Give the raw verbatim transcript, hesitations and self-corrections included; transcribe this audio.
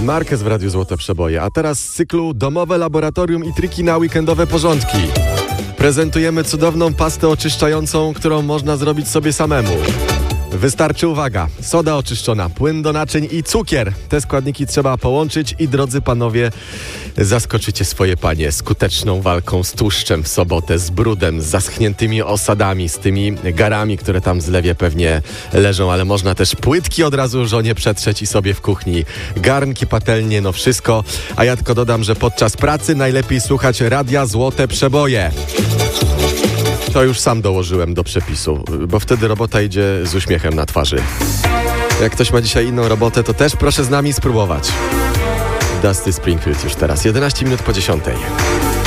Marquez w Radiu Złote Przeboje. A teraz z cyklu Domowe Laboratorium i triki na weekendowe porządki. Prezentujemy cudowną pastę oczyszczającą, którą można zrobić sobie samemu. Wystarczy, uwaga, soda oczyszczona, płyn do naczyń i cukier. Te składniki trzeba połączyć i, drodzy panowie, zaskoczycie swoje panie skuteczną walką z tłuszczem w sobotę, z brudem, z zaschniętymi osadami, z tymi garami, które tam w zlewie pewnie leżą, ale można też płytki od razu żonie przetrzeć i sobie w kuchni. Garnki, patelnie, no wszystko. A ja tylko dodam, że podczas pracy najlepiej słuchać Radia Złote Przeboje. To już sam dołożyłem do przepisu, bo wtedy robota idzie z uśmiechem na twarzy. Jak ktoś ma dzisiaj inną robotę, to też proszę z nami spróbować. Dusty Springfield już teraz, jedenaście minut po dziesiątej.